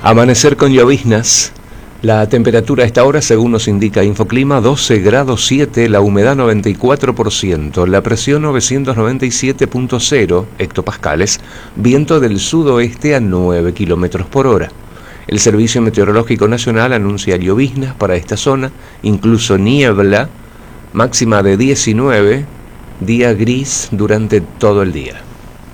Amanecer con lloviznas. La temperatura a esta hora, según nos indica Infoclima, 12 grados 7, la humedad 94%, la presión 997.0 hectopascales, viento del sudoeste a 9 kilómetros por hora. El Servicio Meteorológico Nacional anuncia lloviznas para esta zona, incluso niebla, máxima de 19, día gris durante todo el día.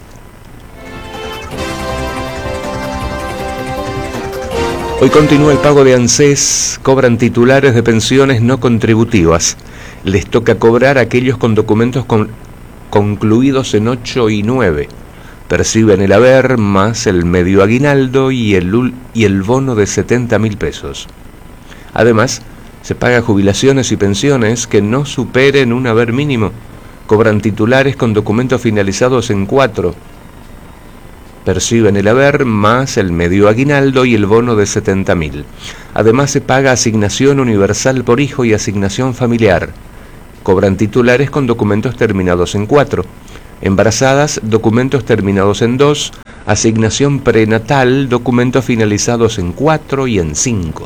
Hoy continúa el pago de ANSES, cobran titulares de pensiones no contributivas. Les toca cobrar a aquellos con documentos concluidos en 8 y 9. Perciben el haber más el medio aguinaldo y el bono de 70.000 pesos. Además, se paga jubilaciones y pensiones que no superen un haber mínimo. Cobran titulares con documentos finalizados en 4. Perciben el haber más el medio aguinaldo y el bono de 70.000. Además se paga asignación universal por hijo y asignación familiar. Cobran titulares con documentos terminados en 4. Embarazadas, documentos terminados en 2. Asignación prenatal, documentos finalizados en 4 y en 5.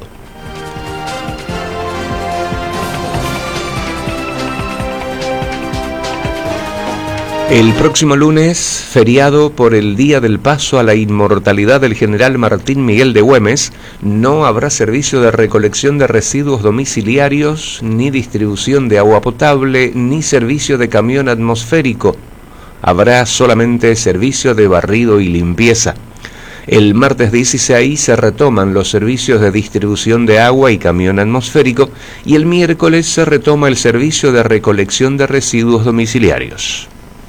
El próximo lunes, feriado por el Día del Paso a la Inmortalidad del General Martín Miguel de Güemes, no habrá servicio de recolección de residuos domiciliarios, ni distribución de agua potable, ni servicio de camión atmosférico. Habrá solamente servicio de barrido y limpieza. El martes 16 se retoman los servicios de distribución de agua y camión atmosférico, y el miércoles se retoma el servicio de recolección de residuos domiciliarios.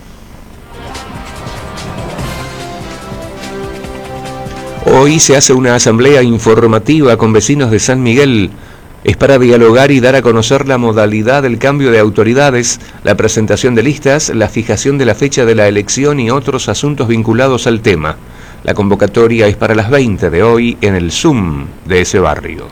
Hoy se hace una asamblea informativa con vecinos de San Miguel. Es para dialogar y dar a conocer la modalidad del cambio de autoridades, la presentación de listas, la fijación de la fecha de la elección y otros asuntos vinculados al tema. La convocatoria es para las 20 de hoy en el Zoom de ese barrio.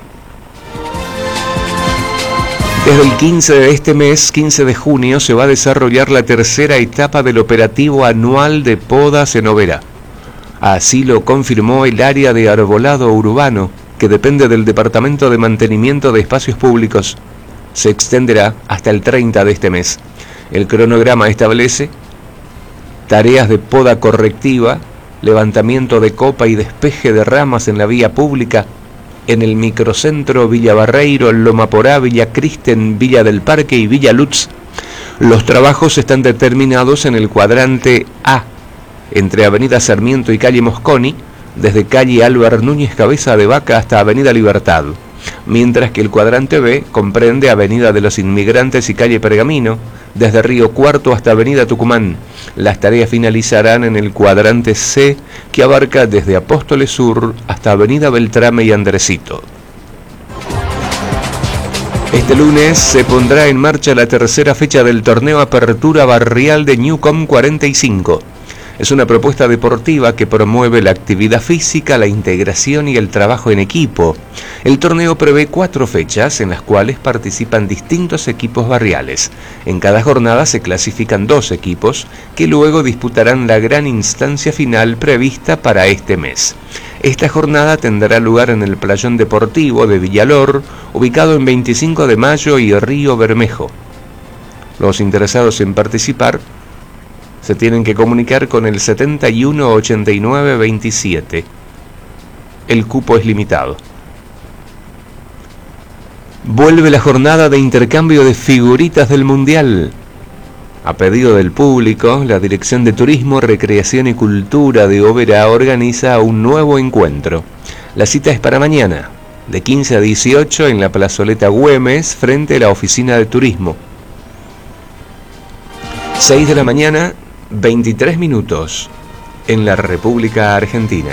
Desde el 15 de este mes, 15 de junio, se va a desarrollar la tercera etapa del operativo anual de podas en Oberá. Así lo confirmó el área de arbolado urbano, que depende del Departamento de Mantenimiento de Espacios Públicos. Se extenderá hasta el 30 de este mes. El cronograma establece tareas de poda correctiva, levantamiento de copa y despeje de ramas en la vía pública, en el microcentro Villa Barreiro, Loma Porá, Villa Kristen, Villa del Parque y Villa Lutz. Los trabajos están determinados en el cuadrante A, entre Avenida Sarmiento y Calle Mosconi, desde Calle Álvar Núñez Cabeza de Vaca hasta Avenida Libertad, mientras que el cuadrante B comprende Avenida de los Inmigrantes y Calle Pergamino, desde Río Cuarto hasta Avenida Tucumán. Las tareas finalizarán en el cuadrante C, que abarca desde Apóstoles Sur hasta Avenida Beltrame y Andresito. Este lunes se pondrá en marcha la tercera fecha del torneo Apertura Barrial de Newcom 45. Es una propuesta deportiva que promueve la actividad física, la integración y el trabajo en equipo. El torneo prevé 4 fechas en las cuales participan distintos equipos barriales. En cada jornada se clasifican 2 equipos que luego disputarán la gran instancia final prevista para este mes. Esta jornada tendrá lugar en el Playón Deportivo de Villalor, ubicado en 25 de Mayo y Río Bermejo. Los interesados en participar se tienen que comunicar con el 71 89 27. El cupo es limitado. Vuelve la jornada de intercambio de figuritas del Mundial. A pedido del público, la Dirección de Turismo, Recreación y Cultura de Oberá organiza un nuevo encuentro. La cita es para mañana, de 15 a 18 en la plazoleta Güemes, frente a la Oficina de Turismo. 6 de la mañana, 23 minutos, en la República Argentina.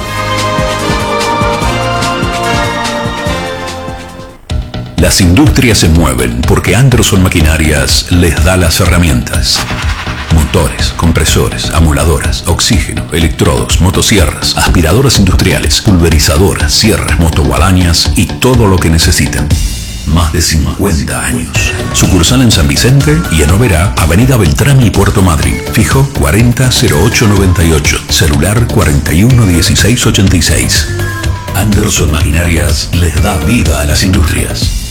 Las industrias se mueven porque Anderson Maquinarias les da las herramientas. Motores, compresores, amoladoras, oxígeno, electrodos, motosierras, aspiradoras industriales, pulverizadoras, sierras, motoguadañas y todo lo que necesiten. Más de 50 años. Sucursal en San Vicente y en Oberá, Avenida Beltrame y Puerto Madryn. Fijo 400898. Celular 411686. Anderson Maquinarias les da vida a las industrias.